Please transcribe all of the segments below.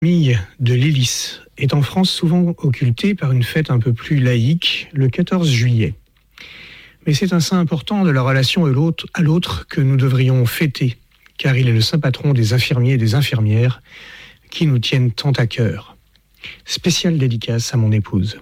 famille de l'hélice est en France souvent occultée par une fête un peu plus laïque, le 14 juillet. Mais c'est un saint important de la relation à l'autre que nous devrions fêter, car il est le saint patron des infirmiers et des infirmières qui nous tiennent tant à cœur. Spéciale dédicace à mon épouse.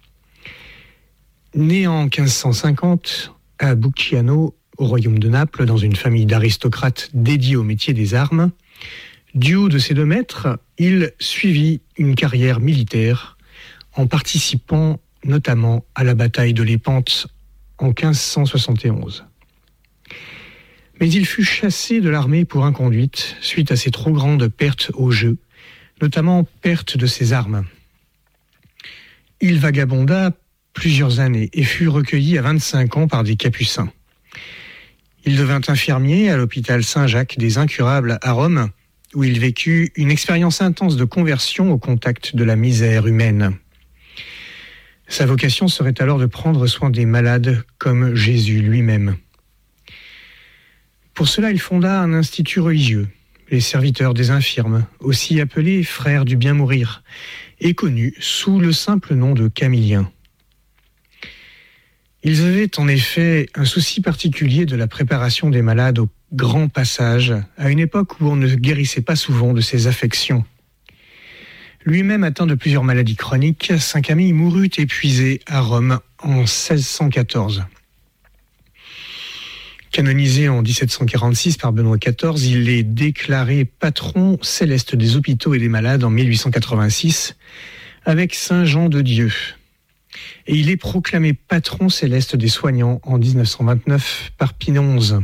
Né en 1550 à Bucciano, au royaume de Naples, dans une famille d'aristocrates dédiés au métier des armes, du haut de ses 2 mètres, il suivit une carrière militaire en participant notamment à la bataille de Lépante en 1571. Mais il fut chassé de l'armée pour inconduite suite à ses trop grandes pertes au jeu, notamment perte de ses armes. Il vagabonda plusieurs années et fut recueilli à 25 ans par des capucins. Il devint infirmier à l'hôpital Saint-Jacques des Incurables à Rome, où il vécut une expérience intense de conversion au contact de la misère humaine. Sa vocation serait alors de prendre soin des malades comme Jésus lui-même. Pour cela, il fonda un institut religieux, les serviteurs des infirmes, aussi appelés frères du bien mourir, et connus sous le simple nom de Camillien. Ils avaient en effet un souci particulier de la préparation des malades au grand passage, à une époque où on ne guérissait pas souvent de ses affections. Lui-même atteint de plusieurs maladies chroniques, saint Camille mourut épuisé à Rome en 1614. Canonisé en 1746 par Benoît XIV, il est déclaré patron céleste des hôpitaux et des malades en 1886 avec saint Jean de Dieu. Et il est proclamé patron céleste des soignants en 1929 par Pie XI.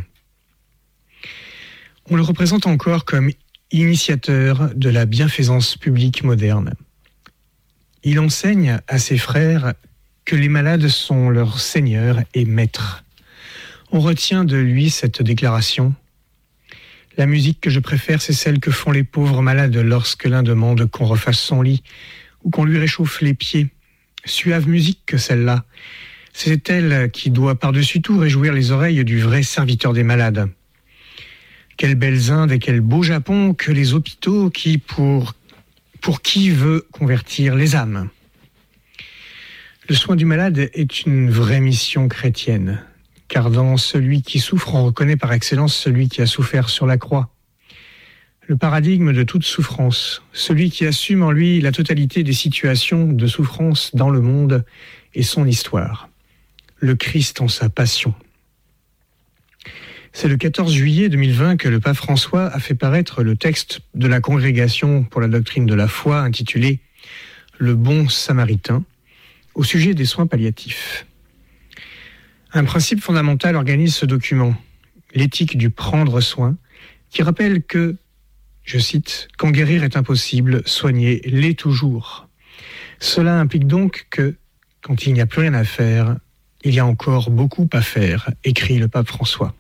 On le représente encore comme initiateur de la bienfaisance publique moderne. Il enseigne à ses frères que les malades sont leurs seigneurs et maîtres. On retient de lui cette déclaration : « La musique que je préfère, c'est celle que font les pauvres malades lorsque l'un demande qu'on refasse son lit ou qu'on lui réchauffe les pieds. Suave musique que celle-là. C'est elle qui doit par-dessus tout réjouir les oreilles du vrai serviteur des malades. Quelles belles Indes et quel beau Japon que les hôpitaux qui pour qui veut convertir les âmes. » Le soin du malade est une vraie mission chrétienne, car dans celui qui souffre, on reconnaît par excellence celui qui a souffert sur la croix. Le paradigme de toute souffrance, celui qui assume en lui la totalité des situations de souffrance dans le monde et son histoire. Le Christ en sa passion. C'est le 14 juillet 2020 que le pape François a fait paraître le texte de la Congrégation pour la doctrine de la foi intitulé « Le bon samaritain » au sujet des soins palliatifs. Un principe fondamental organise ce document, l'éthique du prendre soin, qui rappelle que, je cite, « Quand guérir est impossible, soigner l'est toujours ». Cela implique donc que, quand il n'y a plus rien à faire, il y a encore beaucoup à faire, écrit le pape François.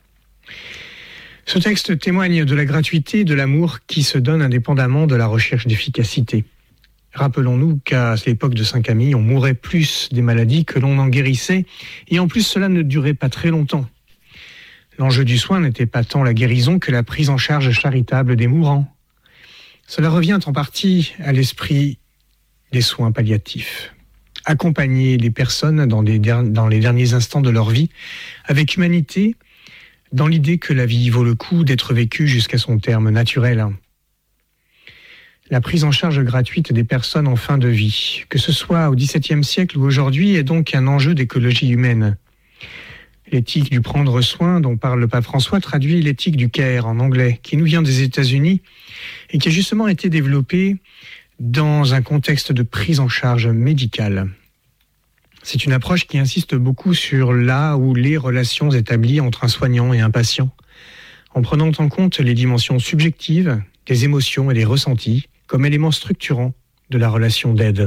Ce texte témoigne de la gratuité et de l'amour qui se donne indépendamment de la recherche d'efficacité. Rappelons-nous qu'à l'époque de saint Camille, on mourait plus des maladies que l'on en guérissait, et en plus cela ne durait pas très longtemps. L'enjeu du soin n'était pas tant la guérison que la prise en charge charitable des mourants. Cela revient en partie à l'esprit des soins palliatifs. Accompagner les personnes dans les derniers instants de leur vie avec humanité, dans l'idée que la vie vaut le coup d'être vécue jusqu'à son terme naturel. La prise en charge gratuite des personnes en fin de vie, que ce soit au XVIIe siècle ou aujourd'hui, est donc un enjeu d'écologie humaine. L'éthique du prendre soin dont parle le pape François traduit l'éthique du care en anglais, qui nous vient des États-Unis et qui a justement été développée dans un contexte de prise en charge médicale. C'est une approche qui insiste beaucoup sur la ou les relations établies entre un soignant et un patient, en prenant en compte les dimensions subjectives, des émotions et des ressentis, comme éléments structurants de la relation d'aide.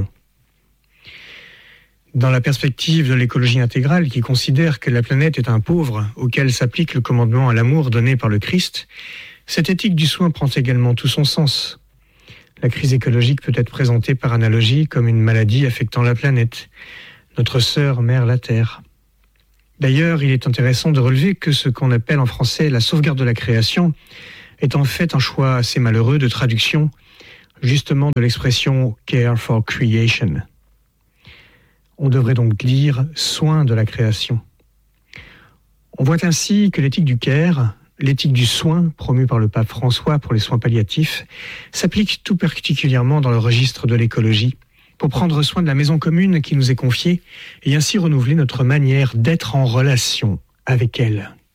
Dans la perspective de l'écologie intégrale qui considère que la planète est un pauvre auquel s'applique le commandement à l'amour donné par le Christ, cette éthique du soin prend également tout son sens. La crise écologique peut être présentée par analogie comme une maladie affectant la planète, notre sœur mère la Terre. D'ailleurs, il est intéressant de relever que ce qu'on appelle en français la sauvegarde de la création est en fait un choix assez malheureux de traduction justement de l'expression « care for creation ». On devrait donc lire « soin de la création ». On voit ainsi que l'éthique du care, l'éthique du soin promue par le pape François pour les soins palliatifs, s'applique tout particulièrement dans le registre de l'écologie, pour prendre soin de la maison commune qui nous est confiée et ainsi renouveler notre manière d'être en relation avec elle.